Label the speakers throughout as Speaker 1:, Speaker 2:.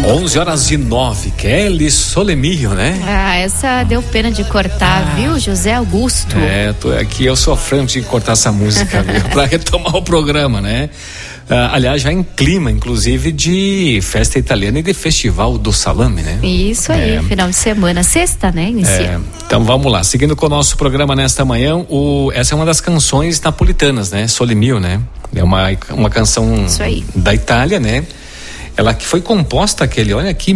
Speaker 1: 11h09, Kelly Solemio, né?
Speaker 2: Essa deu pena de cortar, viu, José Augusto?
Speaker 1: Tô aqui, eu sou fã de cortar essa música, viu, pra retomar o programa, né? Aliás, já em clima, inclusive, de festa italiana e de festival do salame, né?
Speaker 2: Isso aí, final de semana, sexta, né? Inicia.
Speaker 1: Então vamos lá, seguindo com o nosso programa nesta manhã, essa é uma das canções napolitanas, né? Solemio, né? É uma canção da Itália, né? Ela que foi composta, olha aqui,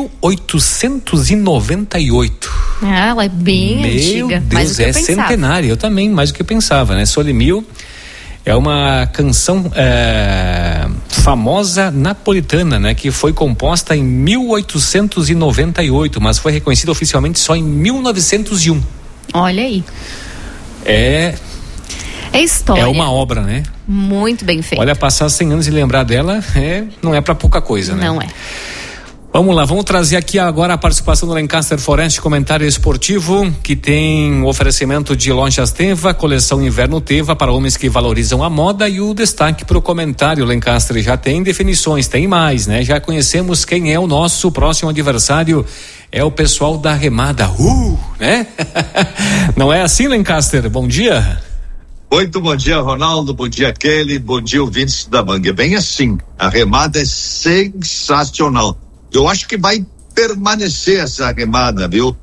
Speaker 1: 1898.
Speaker 2: Ela é bem antiga.
Speaker 1: Meu Deus, é centenária. Eu também, mais do que eu pensava, né? Solemio é uma canção famosa napolitana, né? Que foi composta em 1898, mas foi reconhecida oficialmente só em 1901.
Speaker 2: Olha aí.
Speaker 1: É história. É uma obra, né?
Speaker 2: Muito bem feita.
Speaker 1: Olha, passar 100 anos e lembrar dela não é pra pouca coisa, né?
Speaker 2: Não é.
Speaker 1: Vamos lá, vamos trazer aqui agora a participação do Lancaster Forest, comentário esportivo, que tem oferecimento de lojas Teva, coleção Inverno Teva para homens que valorizam a moda, e o destaque para o comentário. Lancaster já tem definições, tem mais, né? Já conhecemos quem é o nosso próximo adversário, é o pessoal da remada, né? Não é assim, Lancaster? Bom dia.
Speaker 3: Muito bom dia, Ronaldo, bom dia, Kelly, bom dia, ouvintes da Bang. É bem assim, a remada é sensacional. Eu acho que vai permanecer essa remada, viu?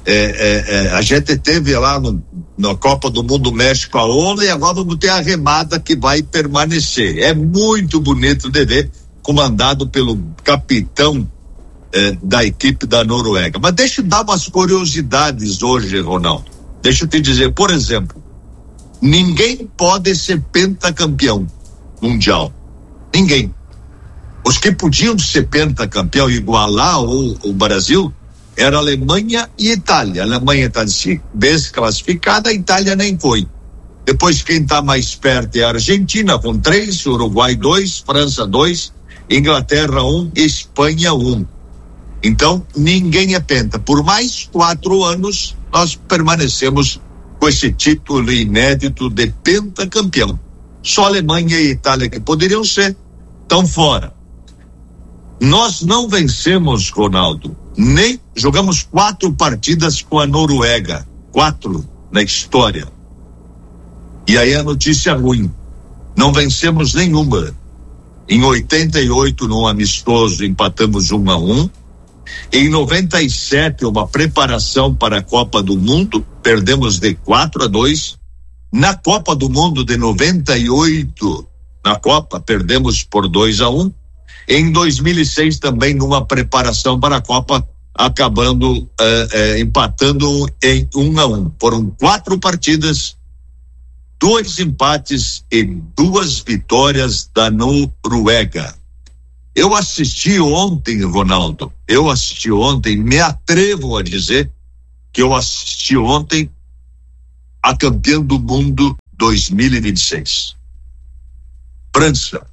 Speaker 3: A gente teve lá na Copa do Mundo México a onda, e agora vamos ter a remada que vai permanecer. É muito bonito de ver, comandado pelo capitão da equipe da Noruega. Mas deixa eu dar umas curiosidades hoje, Ronaldo. Deixa eu te dizer, por exemplo, ninguém pode ser pentacampeão mundial. Ninguém. Os que podiam ser pentacampeão, igualar o Brasil, era Alemanha e Itália. A Alemanha está desclassificada, a Itália nem foi. Depois, quem está mais perto é a Argentina, com 3, Uruguai 2, França 2, Inglaterra 1, Espanha 1. Então, ninguém é penta. Por mais 4 anos, nós permanecemos com esse título inédito de pentacampeão. Só Alemanha e Itália que poderiam ser, estão fora. Nós não vencemos, Ronaldo, nem jogamos 4 partidas com a Noruega, 4 na história. E aí a notícia ruim, não vencemos nenhuma. Em 88, num amistoso, empatamos 1-1. Em 97, uma preparação para a Copa do Mundo, perdemos de 4-2. Na Copa do Mundo de 98, na Copa, perdemos por 2-1. Em 2006, também numa preparação para a Copa, acabando empatando em 1-1. Foram 4 partidas, 2 empates e 2 vitórias da Noruega. Eu assisti ontem, Ronaldo, me atrevo a dizer que eu assisti ontem a campeã do mundo 2026. França,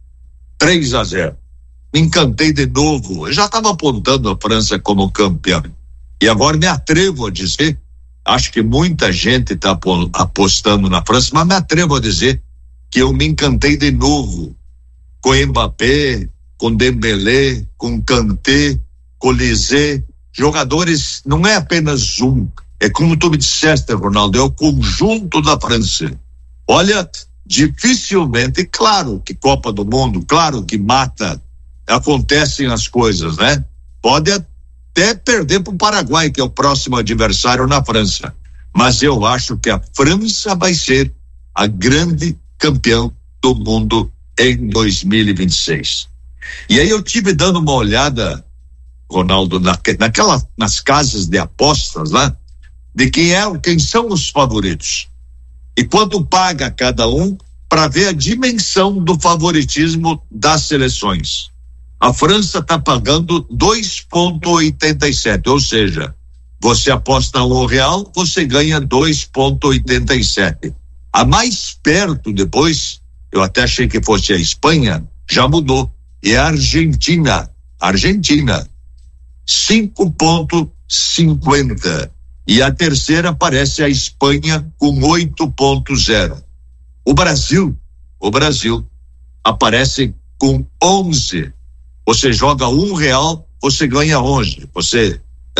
Speaker 3: 3-0. Me encantei de novo. Eu já estava apontando a França como campeã. E agora me atrevo a dizer, acho que muita gente está apostando na França, mas me atrevo a dizer que eu me encantei de novo com Mbappé, com Dembélé, com Kanté, com Lisé. Jogadores, não é apenas um, é como tu me disseste, Ronaldo, é o conjunto da França. Olha, dificilmente, claro que Copa do Mundo, claro que mata, acontecem as coisas, né? Pode até perder para o Paraguai, que é o próximo adversário na França, mas eu acho que a França vai ser a grande campeã do mundo em 2026. E aí eu tive dando uma olhada, Ronaldo, nas casas de apostas lá, de quem são os favoritos e quanto paga cada um, para ver a dimensão do favoritismo das seleções. A França está pagando 2,87, ou seja, você aposta R$1, você ganha 2,87. A mais perto depois, eu até achei que fosse a Espanha, já mudou, é a Argentina, 5,50. E a terceira aparece a Espanha com 8,0. O Brasil aparece com 11. Você joga R$1, você ganha 11. Você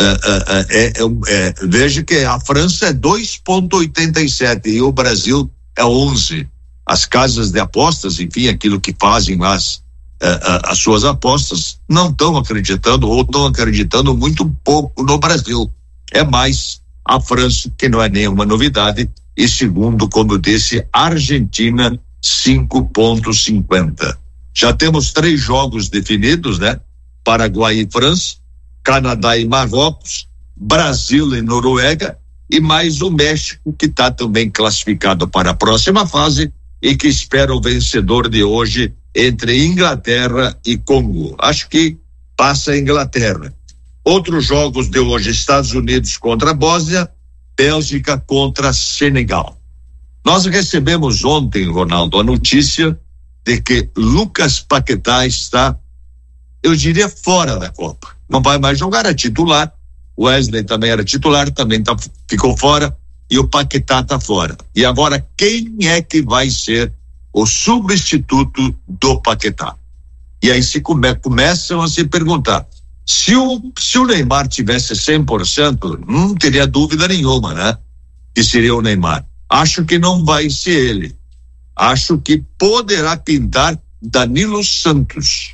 Speaker 3: veja que a França é 2,87 e o Brasil é 11. As casas de apostas, enfim, aquilo que fazem as suas apostas, não estão acreditando ou estão acreditando muito pouco no Brasil. É mais a França, que não é nenhuma novidade, e segundo, como eu disse, Argentina 5,50. Já temos 3 jogos definidos, né? Paraguai e França, Canadá e Marrocos, Brasil e Noruega e mais o México, que está também classificado para a próxima fase e que espera o vencedor de hoje entre Inglaterra e Congo. Acho que passa a Inglaterra. Outros jogos de hoje: Estados Unidos contra a Bósnia, Bélgica contra Senegal. Nós recebemos ontem, Ronaldo, a notícia de que Lucas Paquetá está, eu diria, fora da Copa. Não vai mais jogar, é titular. Wesley também era titular, também ficou fora, e o Paquetá está fora. E agora, quem é que vai ser o substituto do Paquetá? E aí começam a se perguntar: se o Neymar tivesse 100%, não teria dúvida nenhuma, né? Que seria o Neymar. Acho que não vai ser ele. Acho que poderá pintar Danilo Santos.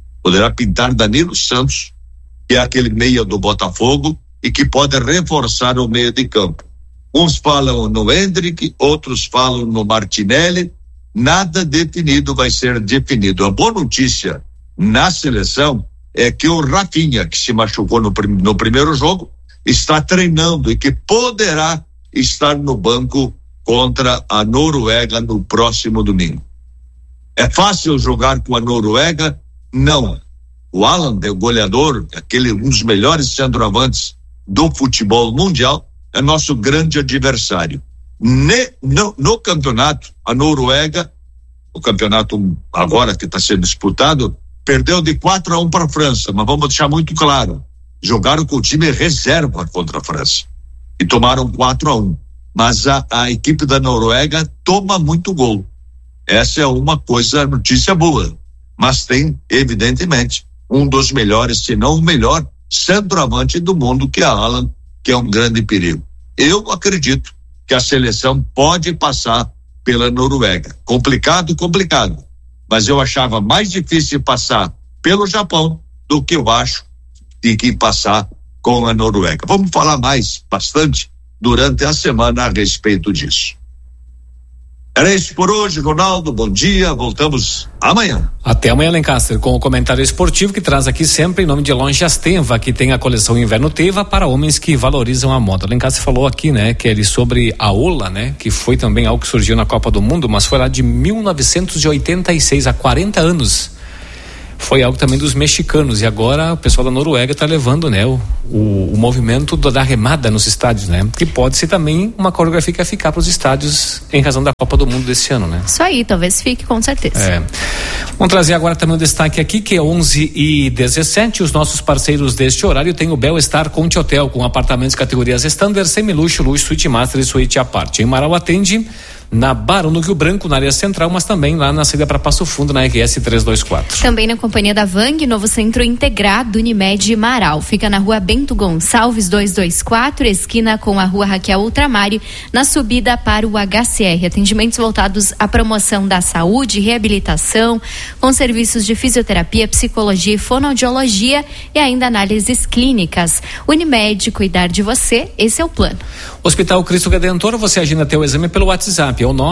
Speaker 3: Que é aquele meia do Botafogo e que pode reforçar o meio de campo. Uns falam no Endrick, outros falam no Martinelli. Nada definido vai ser definido. A boa notícia na seleção é que o Rafinha, que se machucou no primeiro jogo, está treinando e que poderá estar no banco contra a Noruega no próximo domingo. É fácil jogar com a Noruega? Não. O Haaland, o goleador, um dos melhores centroavantes do futebol mundial, é nosso grande adversário. No campeonato, a Noruega, o campeonato agora que está sendo disputado, perdeu de 4-1 para a França, mas vamos deixar muito claro: jogaram com o time reserva contra a França e tomaram 4-1. Mas a equipe da Noruega toma muito gol. Essa é uma coisa, notícia boa. Mas tem, evidentemente, um dos melhores, se não o melhor, centroavante do mundo, que é a Haaland, que é um grande perigo. Eu acredito que a seleção pode passar pela Noruega. Complicado. Mas eu achava mais difícil passar pelo Japão do que eu acho de que passar com a Noruega. Vamos falar bastante durante a semana a respeito disso. Era isso por hoje, Ronaldo. Bom dia, voltamos amanhã.
Speaker 1: Até amanhã, Lencaster, com o comentário esportivo que traz aqui sempre em nome de Lojas Tenva, que tem a coleção Inverno Teva para homens que valorizam a moda. Lencaster falou aqui, né, Kelly, sobre a Ola, né, que foi também algo que surgiu na Copa do Mundo, mas foi lá de 1986, há 40 anos. Foi algo também dos mexicanos, e agora o pessoal da Noruega está levando, né, o movimento da remada nos estádios, né, que pode ser também uma coreografia que vai ficar para os estádios em razão da Copa do Mundo desse ano, né?
Speaker 2: Isso aí, talvez fique, com certeza.
Speaker 1: Vamos trazer agora também um destaque aqui, que é 11h17, os nossos parceiros deste horário tem o Bel-Estar Conte Hotel, com apartamentos categorias standard, semi-luxo, luxo, suíte master e suíte à parte. Em Marau atende na Barão do Rio Branco, na área central, mas também lá na saída para Passo Fundo, na RS 324.
Speaker 2: Também na companhia da Vang, novo centro integrado Unimed Marau. Fica na rua Bento Gonçalves 224, esquina com a rua Raquel Ultramari, na subida para o HCR. Atendimentos voltados à promoção da saúde, reabilitação, com serviços de fisioterapia, psicologia e fonoaudiologia e ainda análises clínicas. Unimed, cuidar de você, esse é o plano.
Speaker 1: Hospital Cristo Redentor, você agenda teu exame pelo WhatsApp, é o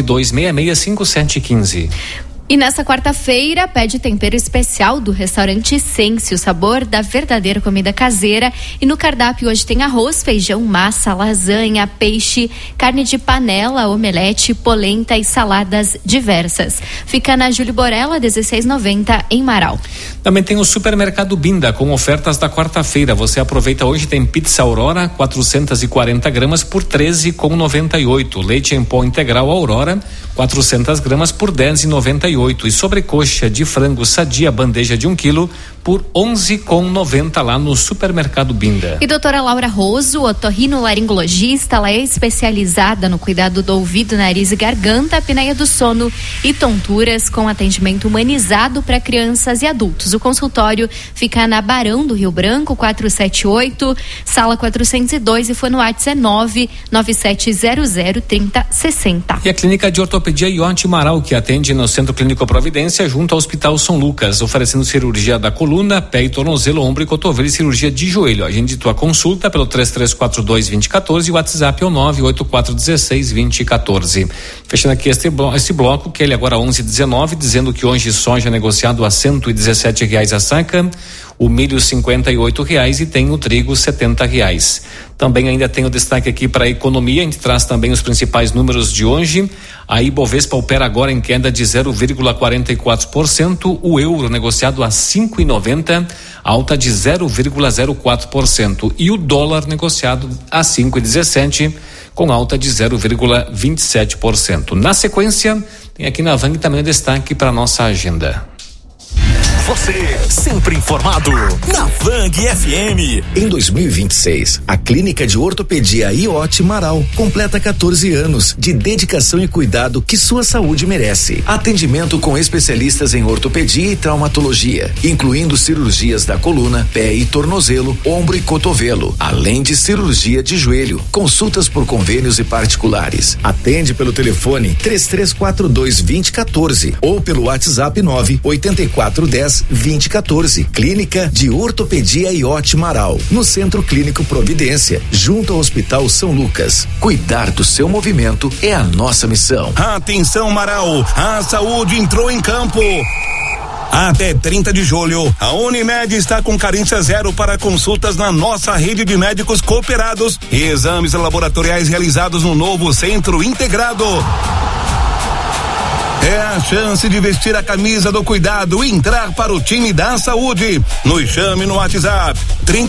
Speaker 1: 992665715.
Speaker 2: E nesta quarta-feira, pede tempero especial do restaurante Sense, o sabor da verdadeira comida caseira. E no cardápio hoje tem arroz, feijão, massa, lasanha, peixe, carne de panela, omelete, polenta e saladas diversas. Fica na Júlio Borella, 1690, em Marau.
Speaker 1: Também tem o Supermercado Binda, com ofertas da quarta-feira. Você aproveita hoje, tem pizza Aurora, 440 gramas por 13,98. Leite em pó integral Aurora, 400 gramas por 10,98. E sobrecoxa de frango sadia, bandeja de 1 quilo, por 11,90 lá no Supermercado Binda.
Speaker 2: E doutora Laura Roso, otorrinolaringologista, ela é especializada no cuidado do ouvido, nariz e garganta, apneia do sono e tonturas, com atendimento humanizado para crianças e adultos. O consultório fica na Barão do Rio Branco, 478, sala 402, e foi no WhatsApp 997003060.
Speaker 1: E a Clínica de Ortopedia Iote Amaral, que atende no Centro Clínico Providência, junto ao Hospital São Lucas, oferecendo cirurgia da coluna, pé e tornozelo, ombro e cotovelo e cirurgia de joelho. Agende tua consulta pelo 3342-2014 e o WhatsApp é o 98416-2014. Fechando aqui esse bloco, que ele agora 11:19, dizendo que hoje soja negociado a R$117 a saca, o milho R$58 e tem o trigo R$70. Também ainda tem o destaque aqui para a economia, a gente traz também os principais números de hoje. A Ibovespa opera agora em queda de 0,44%, o euro negociado a 5,90, alta de 0,04%, e o dólar negociado a 5,17, com alta de 0,27%. Na sequência, tem aqui na Vang também o destaque para nossa agenda.
Speaker 4: Você sempre informado na Vang FM.
Speaker 5: Em 2026, a Clínica de Ortopedia Iote Amaral completa 14 anos de dedicação e cuidado que sua saúde merece. Atendimento com especialistas em ortopedia e traumatologia, incluindo cirurgias da coluna, pé e tornozelo, ombro e cotovelo, além de cirurgia de joelho. Consultas por convênios e particulares. Atende pelo telefone 3342-2014 ou pelo WhatsApp 98410-2014. Clínica de Ortopedia Iote Amaral, no Centro Clínico Providência, junto ao Hospital São Lucas. Cuidar do seu movimento é a nossa missão.
Speaker 6: Atenção, Amaral, a saúde entrou em campo. Até 30 de julho, a Unimed está com carência zero para consultas na nossa rede de médicos cooperados e exames laboratoriais realizados no novo Centro Integrado. É a chance de vestir a camisa do cuidado e entrar para o time da saúde. Nos chame no WhatsApp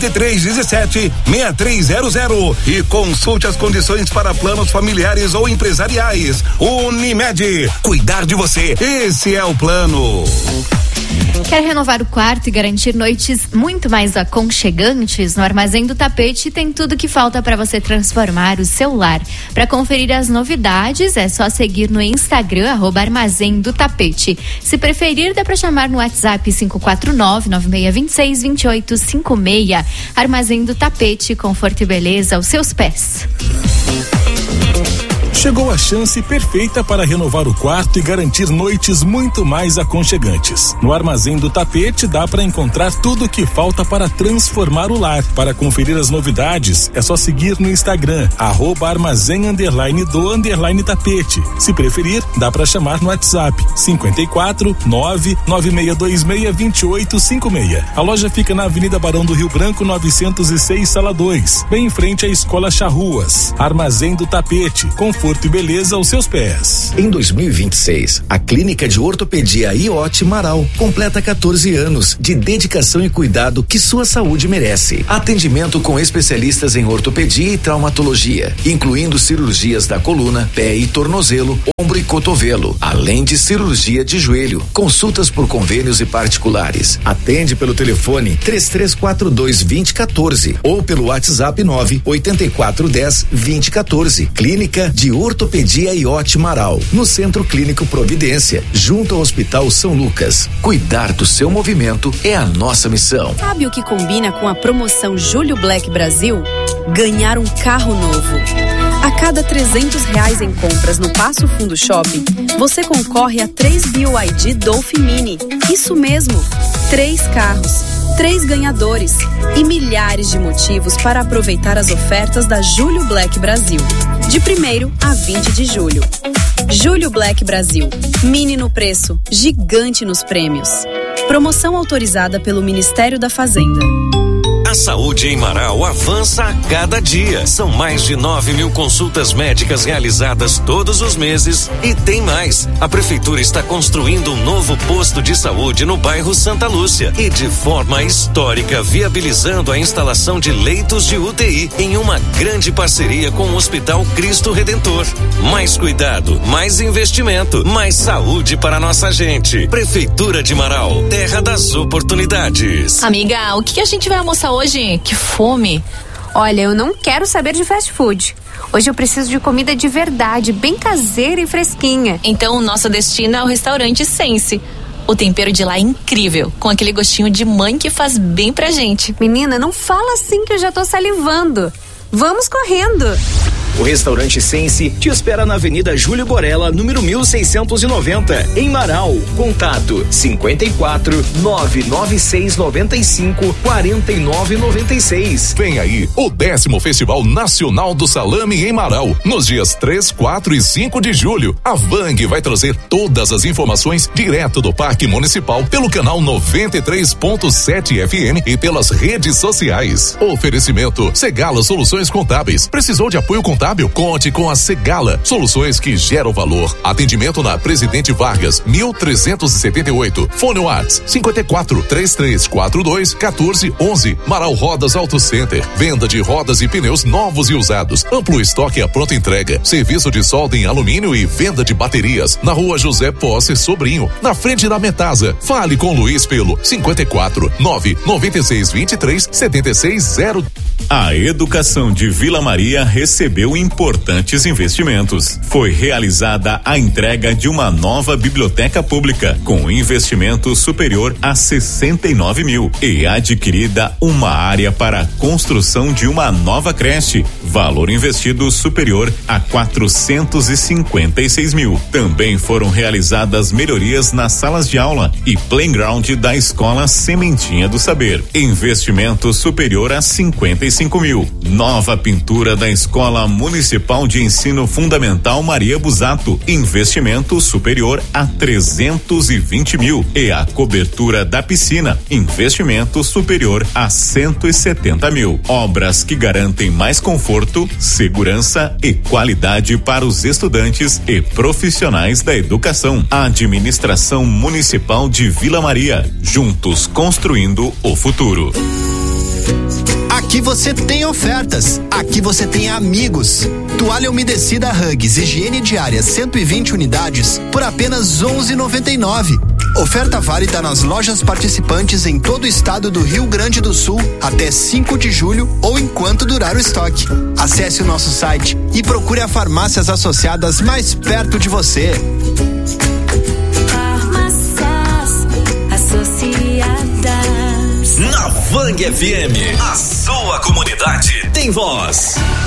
Speaker 6: 3317-6300 e consulte as condições para planos familiares ou empresariais. Unimed, cuidar de você, esse é o plano.
Speaker 2: Quer renovar o quarto e garantir noites muito mais aconchegantes? No Armazém do Tapete tem tudo que falta para você transformar o seu lar. Para conferir as novidades, é só seguir no Instagram, @Armazém do Tapete. Se preferir, dá para chamar no WhatsApp 549-9626-2856. Armazém do Tapete, conforto e beleza aos seus pés.
Speaker 7: Chegou a chance perfeita para renovar o quarto e garantir noites muito mais aconchegantes. No Armazém do Tapete dá para encontrar tudo o que falta para transformar o lar. Para conferir as novidades, é só seguir no Instagram, @armazém_do_tapete. Se preferir, dá para chamar no WhatsApp 549-9626-2856. A loja fica na Avenida Barão do Rio Branco, 906, sala 2, bem em frente à Escola Charruas. Armazém do Tapete, conforto e beleza aos seus pés.
Speaker 5: Em 2026, a Clínica de Ortopedia Iote Amaral completa 14 anos de dedicação e cuidado que sua saúde merece. Atendimento com especialistas em ortopedia e traumatologia, incluindo cirurgias da coluna, pé e tornozelo, ombro e cotovelo, além de cirurgia de joelho. Consultas por convênios e particulares. Atende pelo telefone 3342-2014 ou pelo WhatsApp 98410-2014. Clínica de Ortopedia Iote Amaral, no Centro Clínico Providência, junto ao Hospital São Lucas. Cuidar do seu movimento é a nossa missão.
Speaker 8: Sabe o que combina com a promoção Julho Black Brasil? Ganhar um carro novo. A cada R$300 em compras no Passo Fundo Shopping, você concorre a 3 BYD Dolphin Mini. Isso mesmo, 3 carros, 3 ganhadores e milhares de motivos para aproveitar as ofertas da Julho Black Brasil. De 1º a 20 de julho. Julho Black Brasil. Mini no preço, gigante nos prêmios. Promoção autorizada pelo Ministério da Fazenda.
Speaker 9: A saúde em Marau avança a cada dia. São mais de 9.000 consultas médicas realizadas todos os meses e tem mais. A prefeitura está construindo um novo posto de saúde no bairro Santa Lúcia e de forma histórica viabilizando a instalação de leitos de UTI em uma grande parceria com o Hospital Cristo Redentor. Mais cuidado, mais investimento, mais saúde para nossa gente. Prefeitura de Marau, terra das oportunidades.
Speaker 10: Amiga, o que a gente vai almoçar hoje? Que fome!
Speaker 11: Olha, eu não quero saber de fast food. Hoje eu preciso de comida de verdade, bem caseira e fresquinha.
Speaker 10: Então o nosso destino é o restaurante Sense. O tempero de lá é incrível, com aquele gostinho de mãe que faz bem pra gente.
Speaker 11: Menina, não fala assim que eu já tô salivando. Vamos correndo!
Speaker 12: O restaurante Sense te espera na Avenida Júlio Borella, número 1690, em Marau. Contato 54 996 95 49 96.
Speaker 13: Vem aí o 10º Festival Nacional do Salame em Marau, nos dias 3, 4 e 5 de julho. A Vang vai trazer todas as informações direto do Parque Municipal pelo canal 93.7 FM e pelas redes sociais. Oferecimento Segala Soluções Contábeis. Precisou de apoio contábil? Conte com a Segala, soluções que geram valor. Atendimento na Presidente Vargas, 1378. Fone Whats 54 3342 1411. Marau Rodas Auto Center. Venda de rodas e pneus novos e usados. Amplo estoque à pronta entrega. Serviço de solda em alumínio e venda de baterias. Na Rua José Posse Sobrinho, na frente da Metasa. Fale com Luiz pelo 54 9 96 23 76 0.
Speaker 14: A educação de Vila Maria recebeu importantes investimentos. Foi realizada a entrega de uma nova biblioteca pública com investimento superior a 69 mil e adquirida uma área para a construção de uma nova creche, valor investido superior a 456 mil. Também foram realizadas melhorias nas salas de aula e playground da escola Sementinha do Saber, investimento superior a 55 mil. Nova pintura da escola Municipal de Ensino Fundamental Maria Busato, investimento superior a 320 mil. E a cobertura da piscina, investimento superior a 170 mil. Obras que garantem mais conforto, segurança e qualidade para os estudantes e profissionais da educação. Administração Municipal de Vila Maria, juntos construindo o futuro.
Speaker 15: Aqui você tem ofertas, aqui você tem amigos. Toalha umedecida Huggies higiene diária 120 unidades por apenas R$11,99. Oferta válida nas lojas participantes em todo o estado do Rio Grande do Sul até 5 de julho ou enquanto durar o estoque. Acesse o nosso site e procure as farmácias associadas mais perto de você.
Speaker 16: Farmácias associadas.
Speaker 4: Na Vang FM, a sua comunidade tem voz.